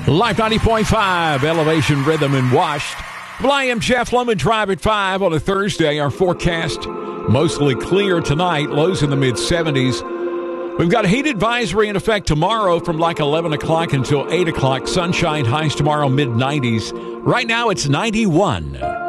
Life 90.5, Elevation Rhythm and Washed. Well, I am Jeff Lemon, Drive at 5 on a Thursday. Our forecast, mostly clear tonight, lows in the mid-70s. We've got a heat advisory in effect tomorrow from like 11 o'clock until 8 o'clock. Sunshine, highs tomorrow, mid-90s. Right now, it's 91.